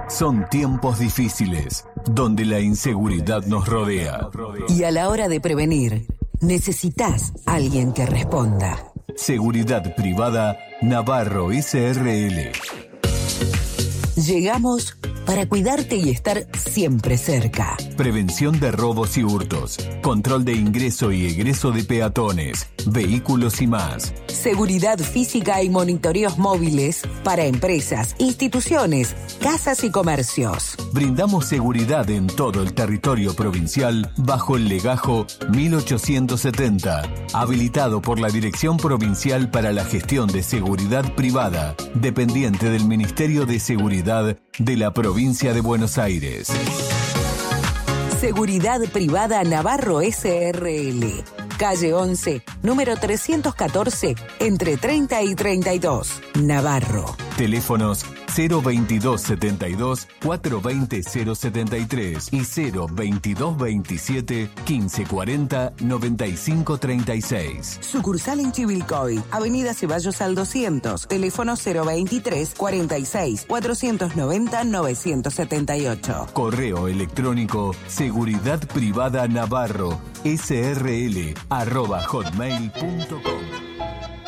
Son tiempos difíciles, donde la inseguridad nos rodea. Y a la hora de prevenir, necesitas alguien que responda. Seguridad Privada Navarro SRL. Llegamos para cuidarte y estar siempre cerca. Prevención de robos y hurtos, control de ingreso y egreso de peatones, vehículos y más. Seguridad física y monitoreos móviles para empresas, instituciones, casas y comercios. Brindamos seguridad en todo el territorio provincial bajo el legajo 1870, habilitado por la Dirección Provincial para la Gestión de Seguridad Privada, dependiente del Ministerio de Seguridad de la Provincia de Buenos Aires. Seguridad Privada Navarro SRL. Calle 11, número 314, entre 30 y 32, Navarro. Teléfonos 02272 420 073 y 02227 1540 9536. Sucursal en Chivilcoy, Avenida Ceballos al 200, teléfono 023 46 490 978. Correo electrónico seguridadprivadanavarro srl@hotmail.com.